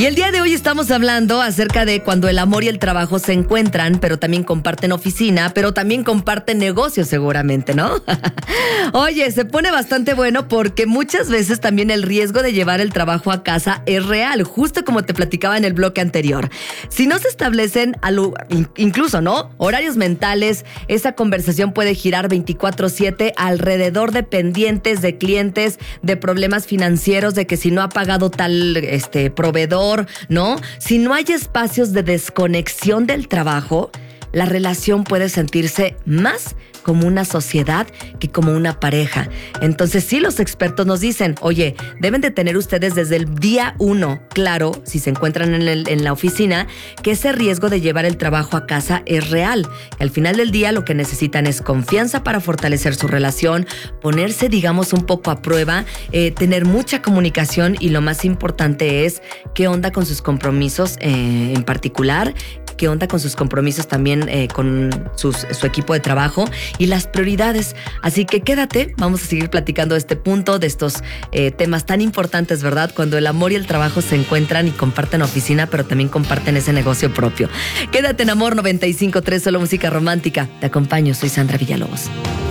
Y el día de hoy estamos hablando acerca de cuando el amor y el trabajo se encuentran, pero también comparten oficina, pero también comparten negocios seguramente, ¿no? Oye, se pone bastante bueno porque muchas veces también el riesgo de llevar el trabajo a casa es real, justo como te platicaba en el bloque anterior. Si no se establecen incluso, ¿no?, horarios mentales, esa conversación puede girar 24/7 alrededor de pendientes, de clientes, de problemas financieros, de que si no ha pagado tal proveedor, ¿no? Si no hay espacios de desconexión del trabajo, la relación puede sentirse más como una sociedad que como una pareja. Entonces, sí, los expertos nos dicen, oye, deben de tener ustedes desde el día 1, claro, si se encuentran en la oficina, que ese riesgo de llevar el trabajo a casa es real. Al final del día, lo que necesitan es confianza para fortalecer su relación, ponerse, digamos, un poco a prueba, tener mucha comunicación y lo más importante es qué onda con sus compromisos en particular, qué onda con sus compromisos también con su equipo de trabajo y las prioridades. Así que quédate, vamos a seguir platicando de este punto, de estos temas tan importantes, ¿verdad? Cuando el amor y el trabajo se encuentran y comparten oficina, pero también comparten ese negocio propio. Quédate en Amor 95.3, solo música romántica. Te acompaño, soy Sandra Villalobos.